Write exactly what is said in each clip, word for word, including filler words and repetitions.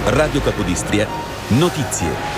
Radio Capodistria, notizie.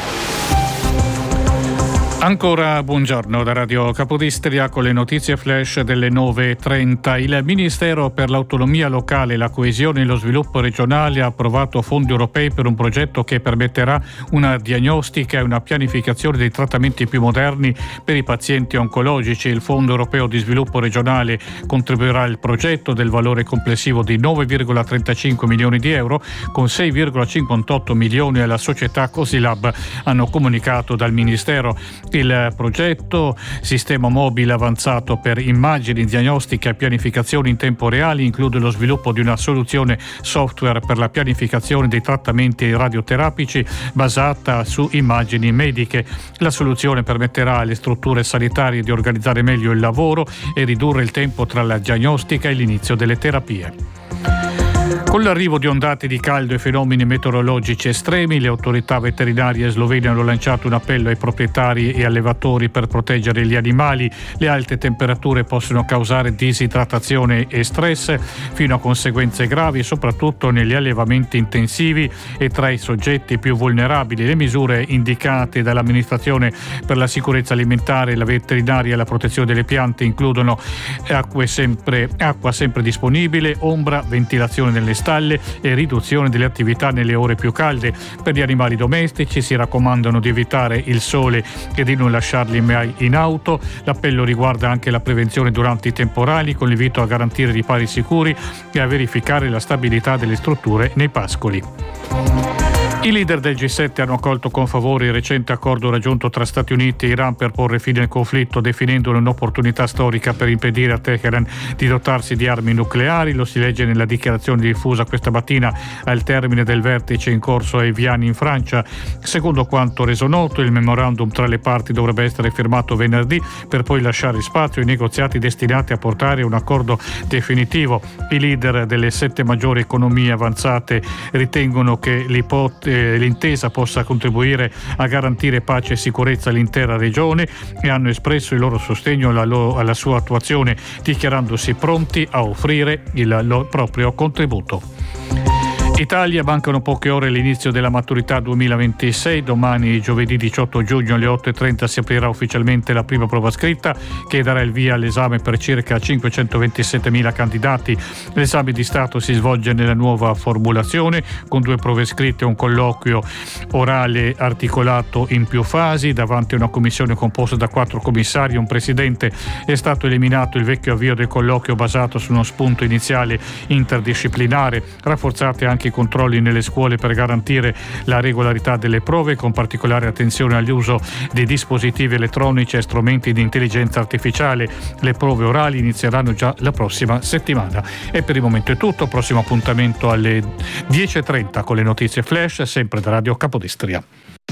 Ancora buongiorno da Radio Capodistria con le notizie flash delle nove e trenta. Il Ministero per l'autonomia locale, la coesione e lo sviluppo regionale ha approvato fondi europei per un progetto che permetterà una diagnostica e una pianificazione dei trattamenti più moderni per i pazienti oncologici. Il Fondo europeo di sviluppo regionale contribuirà al progetto del valore complessivo di nove virgola trentacinque milioni di euro, con sei virgola cinquantotto milioni alla società Cosilab, hanno comunicato dal Ministero. Il progetto Sistema mobile avanzato per immagini, diagnostica e pianificazione in tempo reale include lo sviluppo di una soluzione software per la pianificazione dei trattamenti radioterapici basata su immagini mediche. La soluzione permetterà alle strutture sanitarie di organizzare meglio il lavoro e ridurre il tempo tra la diagnostica e l'inizio delle terapie. Con l'arrivo di ondate di caldo e fenomeni meteorologici estremi, le autorità veterinarie slovene hanno lanciato un appello ai proprietari e allevatori per proteggere gli animali. Le alte temperature possono causare disidratazione e stress, fino a conseguenze gravi, soprattutto negli allevamenti intensivi e tra i soggetti più vulnerabili. Le misure indicate dall'amministrazione per la sicurezza alimentare, la veterinaria e la protezione delle piante includono acque sempre, acqua sempre disponibile, ombra, ventilazione nelle stalle e riduzione delle attività nelle ore più calde. Per gli animali domestici si raccomandano di evitare il sole e di non lasciarli mai in auto. L'appello riguarda anche la prevenzione durante i temporali, con l'invito a garantire ripari sicuri e a verificare la stabilità delle strutture nei pascoli. I leader del G sette hanno accolto con favore il recente accordo raggiunto tra Stati Uniti e Iran per porre fine al conflitto, definendolo un'opportunità storica per impedire a Teheran di dotarsi di armi nucleari. Lo si legge nella dichiarazione diffusa questa mattina al termine del vertice in corso a Evian in Francia. Secondo quanto reso noto, il memorandum tra le parti dovrebbe essere firmato venerdì per poi lasciare spazio ai negoziati destinati a portare a un accordo definitivo. I leader delle sette maggiori economie avanzate ritengono che l'ipotesi l'intesa possa contribuire a garantire pace e sicurezza all'intera regione e hanno espresso il loro sostegno alla, lo, alla sua attuazione, dichiarandosi pronti a offrire il loro proprio contributo. Italia, mancano poche ore all'inizio della maturità duemilaventisei. Domani, giovedì diciotto giugno alle otto e trenta, si aprirà ufficialmente la prima prova scritta che darà il via all'esame per circa cinquecentoventisettemila candidati. L'esame di Stato si svolge nella nuova formulazione con due prove scritte e un colloquio orale articolato in più fasi davanti a una commissione composta da quattro commissari e un presidente. È stato eliminato il vecchio avvio del colloquio basato su uno spunto iniziale interdisciplinare, rafforzate anche i controlli nelle scuole per garantire la regolarità delle prove, con particolare attenzione all'uso di dispositivi elettronici e strumenti di intelligenza artificiale. Le prove orali inizieranno già la prossima settimana. E per il momento è tutto. Prossimo appuntamento alle dieci e trenta con le notizie flash, sempre da Radio Capodistria.